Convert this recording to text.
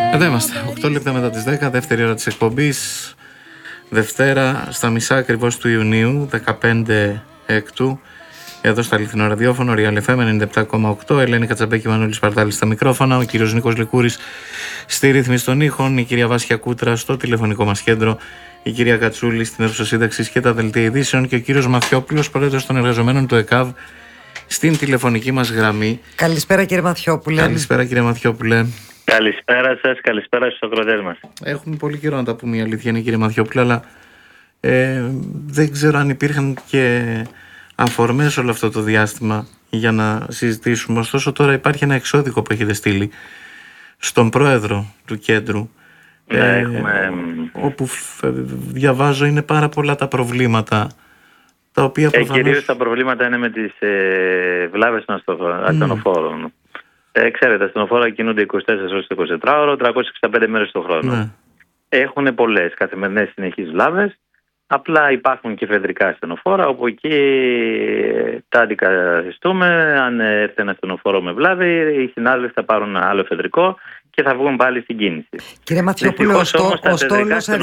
Εδώ είμαστε, 8 λεπτά μετά τις 10, δεύτερη ώρα της εκπομπής. Δευτέρα, στα μισά ακριβώς του Ιουνίου, 15 Έκτου, εδώ στα Αληθινό Ραδιόφωνο, Real FM 97,8. Ελένη Κατσαμπέκη, Μανώλης Παρτάλης στα μικρόφωνα, ο κύριος Νίκος Λικούρης στη ρύθμιση των ήχων, η κυρία Βάσια Κούτρα στο τηλεφωνικό μας κέντρο, η κυρία Κατσούλη στην αίθουσα σύνταξης και τα δελτία ειδήσεων και ο κύριος Μαθιόπουλος, πρόεδρος των εργαζομένων του ΕΚΑΒ, στην τηλεφωνική μας γραμμή. Καλησπέρα, κύριε Μαθιόπουλε. Καλησπέρα, κύριε Μαθιόπουλε. Καλησπέρα σας, καλησπέρα στους ακροατές μας. Έχουμε πολύ καιρό να τα πούμε, η αλήθεια είναι, κύριε Μαθιόπουλε, αλλά δεν ξέρω αν υπήρχαν και αφορμές όλο αυτό το διάστημα για να συζητήσουμε. Ωστόσο τώρα υπάρχει ένα εξώδικο που έχετε στείλει στον πρόεδρο του κέντρου, όπου διαβάζω είναι πάρα πολλά τα προβλήματα τα οποία προφανώς... Κυρίως τα προβλήματα είναι με τις βλάβες των ασθενοφόρων. Ξέρετε, τα ασθενοφόρα κινούνται 24 ώρες το 24ωρο, 365 μέρες το χρόνο. Ναι. Έχουν πολλές καθημερινές συνεχείς βλάβες. Απλά υπάρχουν και εφεδρικά ασθενοφόρα, όπου εκεί τα αντικαθιστούμε. Αν έρθει ένα ασθενοφόρο με βλάβη, οι συνάδελφοι θα πάρουν άλλο εφεδρικό και θα βγουν πάλι στην κίνηση. Κύριε Μαθιόπουλο, ο στόλος